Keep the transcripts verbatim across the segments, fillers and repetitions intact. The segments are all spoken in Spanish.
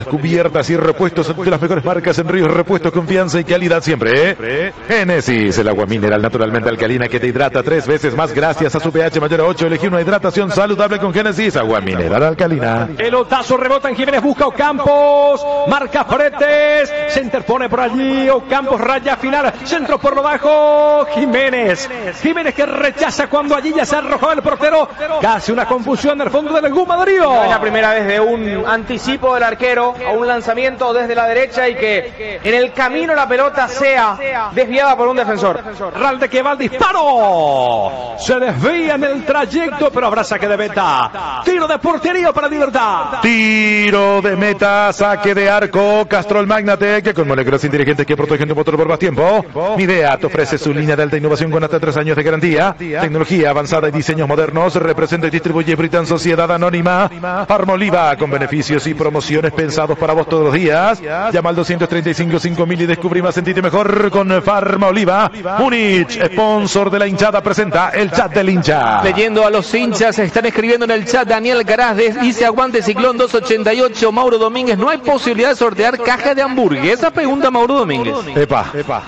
Cubiertas y repuestos de las mejores marcas en Ríos Repuestos, confianza y calidad siempre, ¿eh? Génesis, el agua mineral naturalmente alcalina que te hidrata tres veces más gracias a su pH mayor a ocho. Elegí una hidratación saludable con Génesis, agua mineral alcalina. Pelotazo, rebota en Jiménez, busca Ocampos, marca Fretes, se interpone por allí, Ocampos, raya final, centro por lo bajo, Jiménez. Jiménez que rechaza cuando allí ya se arrojó el portero, casi una confusión en el fondo del Guma, Darío. No es la primera vez de un anticipo del arquero a un lanzamiento desde la derecha y que en el camino la pelota sea desviada por un defensor. Ralde que va al disparo, se desvía en el trayecto, pero habrá saque de meta. Tiro de portería para Libertad. Tiro de meta, saque de arco. Castrol Magnatec, con moléculas inteligentes que protegen tu motor por más tiempo. Midea te ofrece su línea de alta innovación con hasta tres años de garantía. Tecnología avanzada y diseños modernos. Representa y distribuye Britan Sociedad Anónima. Farmoliva, con beneficios y promociones pensados para vos todos los días. Llama al doscientos treinta y cinco cinco mil y descubrí más, sentite mejor con Farmoliva. Múnich, sponsor de la hinchada, presenta el chat del hincha. Leyendo a los hinchas, están escribiendo en el chat. Daniel Garaz dice: aguante Ciclón doscientos ochenta y ocho. Mauro Domínguez, no hay posibilidad de sortear caja de hamburguesa, pregunta Mauro Domínguez. Epa, epa.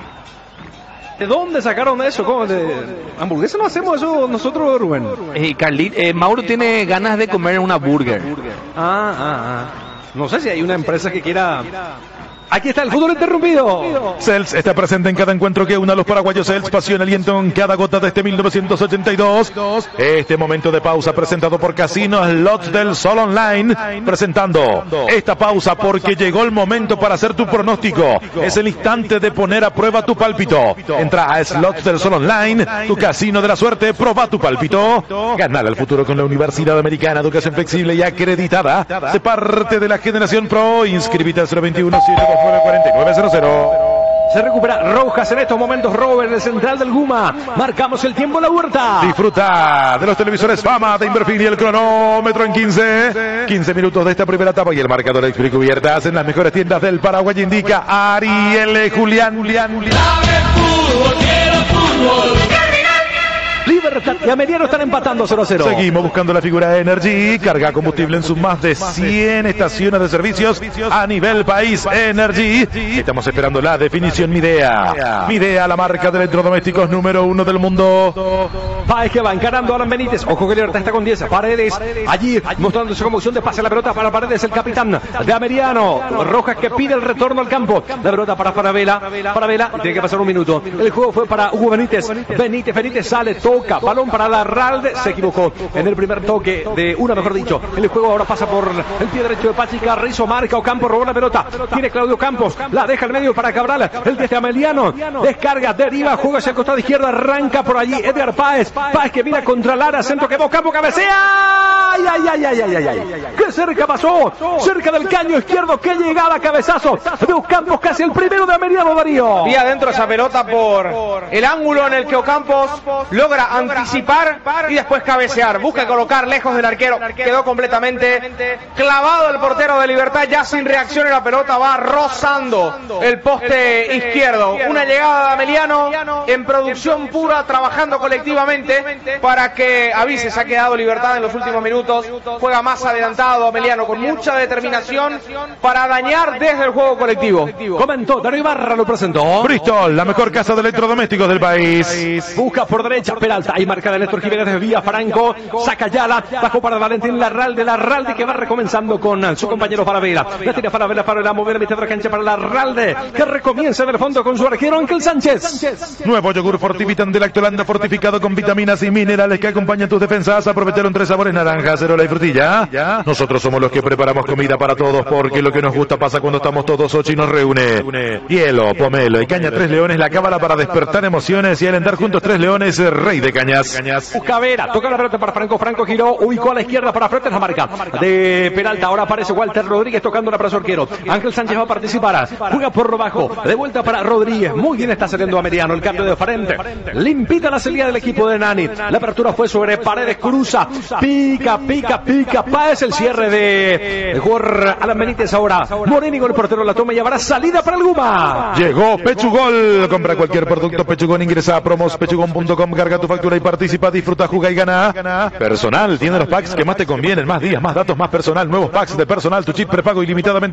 ¿De dónde sacaron eso? ¿Cómo de hamburguesa no hacemos eso nosotros, Rubén? Eh, Carlit, eh, Mauro tiene ganas de comer una burger. Ah, ah, ah. No sé si hay una empresa que quiera... Aquí está el fútbol interrumpido. Cels está presente en cada encuentro que una a los paraguayos. Cels, pasión, aliento en cada gota de este mil novecientos ochenta y dos. Este momento de pausa presentado por Casino Slots del Sol Online. Presentando esta pausa porque llegó el momento para hacer tu pronóstico. Es el instante de poner a prueba tu pálpito. Entra a Slots del Sol Online, tu casino de la suerte. Proba tu pálpito. Ganar al futuro con la Universidad Americana. Educación flexible y acreditada. Se parte de la generación pro. Inscribite al cero veintiuno siete dos nueve cuarenta y nueve cero cero. Se recupera Rojas en estos momentos. Robert, el central del Guma. Marcamos el tiempo en la huerta. Disfruta de los televisores Fama de Inverfil y el cronómetro en quince. quince minutos de esta primera etapa y el marcador de Explico Cubiertas en las mejores tiendas del Paraguay indica Ariel Julián. Julián, Julián. Dame fútbol, quiero fútbol. Libertad y Ameriano están empatando cero a cero. Seguimos buscando la figura Energy. Carga combustible en sus más de cien estaciones de servicios a nivel país. Energy. Estamos esperando la definición Midea. Midea, la marca de electrodomésticos número uno del mundo. Páez que va encarando a Alan Benítez. Ojo que Libertad está con diez. Paredes allí mostrándose como opción de pase. La pelota para Paredes, el capitán de Ameriano. Rojas que pide el retorno al campo. La pelota para Farabela. Farabela tiene que pasar un minuto. El juego fue para Hugo Benítez. Benítez, Benítez sale, toca. Balón para Larralde. Se equivocó en el primer toque de una, mejor dicho. El juego ahora pasa por el pie derecho de Pachi Carrizo. Marca Ocampo, robó la pelota. Tiene Claudio Campos. La deja en medio para Cabral. El diez de Ameliano. Descarga, deriva, juega hacia el costado izquierdo. Arranca por allí Edgar Páez. Páez que mira contra Lara. Centro que va Ocampo, cabecea. Ay, ay, ay, ay, ay, ay, ay. Qué cerca pasó. Cerca del caño izquierdo. Qué llegada, cabezazo de Ocampos. Casi el primero de Ameliano, Darío. Y adentro esa pelota por el ángulo en el que Ocampos logra anticipar y después cabecear. Busca colocar lejos del arquero. Quedó completamente clavado el portero de Libertad. Ya sin reacción y la pelota va rozando el poste izquierdo. Una llegada de Ameliano en producción pura, trabajando colectivamente para que avise. Se ha quedado Libertad en los últimos minutos. Juega más adelantado Ameliano con mucha determinación para dañar desde el juego colectivo. Comentó Darío Ibarra, lo presentó. Bristol, la mejor casa de electrodomésticos del país. Busca por derecha Peralta. Ahí marca de Néstor Jiménez, desvía Franco. Saca Yala. Bajo para Valentín Larralde. Larralde que va recomenzando con su compañero Farabela. La tira Farabela para la mover a mitad de la cancha para Larralde. Que recomienza del fondo con su arquero Ángel Sánchez. Nuevo yogur Fortivitan de Lactolanda fortificado con vitaminas y minerales que acompañan tus defensas. Aprovecharon tres sabores: naranja, acerola y frutilla. Nosotros somos los que preparamos comida para todos porque lo que nos gusta pasa cuando estamos todos ocho y nos reúne. Hielo, pomelo y caña Tres Leones, la cábala para despertar emociones y alentar juntos. Tres Leones, rey de cañas. Busca Vera, toca la pelota para Franco. Franco giró, ubicó a la izquierda para Fretes, la marca de Peralta. Ahora aparece Walter Rodríguez tocando la para su arquero. Ángel Sánchez va a participar. Juega por lo bajo. De vuelta para Rodríguez. Muy bien está saliendo Ameriano. El cambio de frente. Limpita la salida del equipo de Nani. La apertura fue sobre Paredes. Cruza. Pica, pica, pica. Páez el cierre de el jugador Alan Benítez ahora. Moreno, el portero la toma y habrá salida para el Guma. Llegó Pechugol. Compra cualquier producto Pechugón. Ingresa a promos pechugón punto com. Carga tu factura entra y participa, disfruta, juega y gana. Personal tiene los packs que más te convienen, más días, más datos, más personal, nuevos packs de Personal, tu chip prepago ilimitadamente